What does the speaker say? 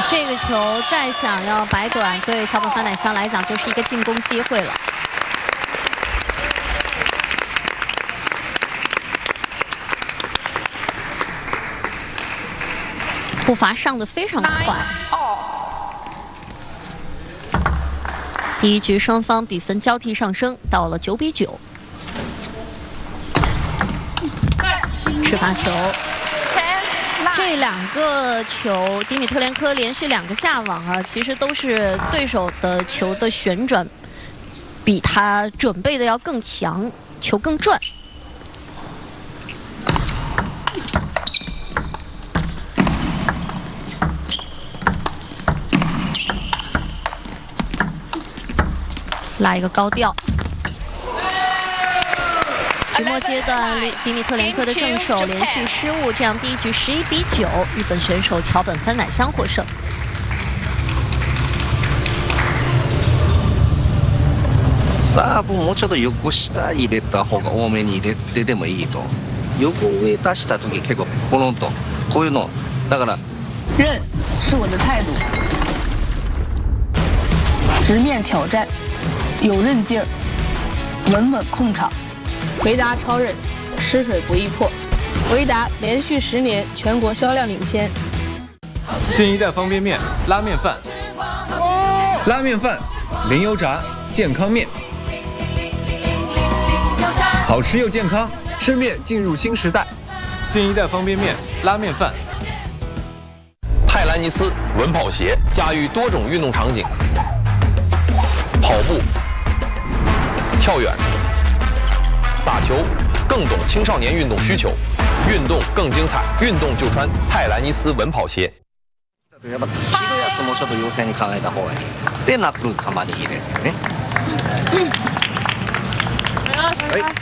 这个球再想要摆短，对桥本帆乃香来讲就是一个进攻机会了。步伐上得非常快。第一局双方比分交替上升，到了9比9。吃罚球。 这2个球，迪米特连科连续2个下网啊，其实都是对手的球的旋转比他准备的要更强，球更转。来一个高调。 局末阶段，迪米特连科的正手连续失误，这样第一局11比9，日本选手桥本帆乃香获胜。 サーブもうちょっと横下入れた方が多めに入れてでもいいと。横上出した時結構ポロンとこういうのだから。 认是我的态度，直面挑战，有韧劲儿，稳稳控场。 回答超韧，吃水不易破。回答连续10年全国销量领先。 新一代方便面拉面饭，拉面饭，零油炸健康面，好吃又健康，吃面进入新时代。新一代方便面拉面饭。 泰兰尼斯稳跑鞋驾驭多种运动场景，跑步、跳远。 打球更懂青少年运动需求，运动更精彩，运动就穿泰兰尼斯稳跑鞋。 やっぱキルやつもちょっと優先に考えた方がいい。でナックルたまに入れるね。はい。